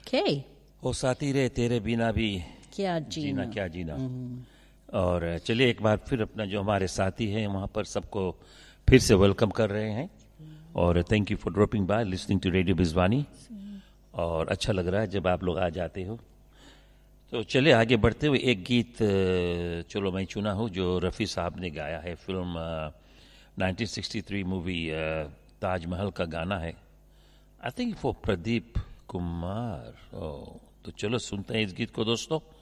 Okay. हो साथी रे तेरे बिना भी क्या जीना जीना। क्या जीना। और चलिए एक बार फिर अपना जो हमारे साथी हैं वहाँ पर सबको फिर से वेलकम कर रहे हैं और thank you for dropping by listening to radio बिजवानी। और अच्छा लग रहा है जब आप लोग आ जाते हो। तो चलिए आगे बढ़ते हुए एक गीत चलो मैं चुना हूँ जो रफ़ी साहब ने गाया है फिल्म 1963 मूवी ताजमहल का गाना है। I think for Pradeep Kumar. तो चलो सुनते हैं इस गीत को दोस्तों।